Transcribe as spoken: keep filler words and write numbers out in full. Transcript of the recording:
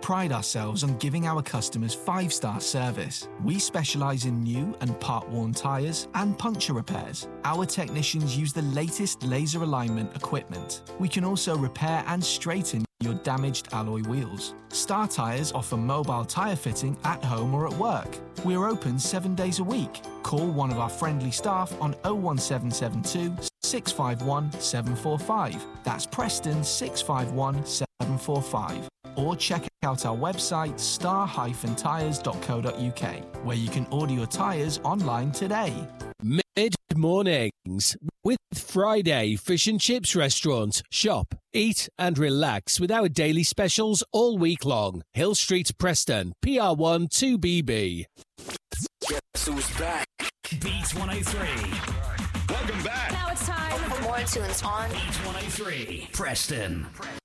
pride ourselves on giving our customers five-star service. We specialise in new and part-worn tyres and puncture repairs. Our technicians use the latest laser alignment equipment. We can also repair and straighten your damaged alloy wheels. Star Tyres offer mobile tyre fitting at home or at work. We're open seven days a week. Call one of our friendly staff on oh one seven seven two, six five one, seven four five. That's Preston six five one, seven four five. Or check out our website star dash tyres dot co dot uk, where you can order your tyres online today. Mid-mornings with Friday Fish and Chips Restaurant. Shop, eat and relax with our daily specials all week long. Hill Street, Preston, P R one two B B. Guess who's back? Beats one oh three. Welcome back. Now it's time for more tunes on Beats one oh three. Preston.